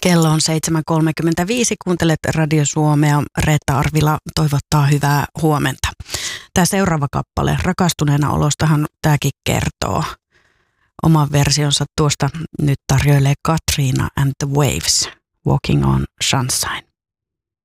Kello on 7.35, kuuntelet Radio Suomea. Reetta Arvila toivottaa hyvää huomenta. Tämä seuraava kappale, rakastuneena olostahan tämäkin kertoo. Oman versionsa tuosta nyt tarjoilee Katriina and the Waves, Walking on Sunshine.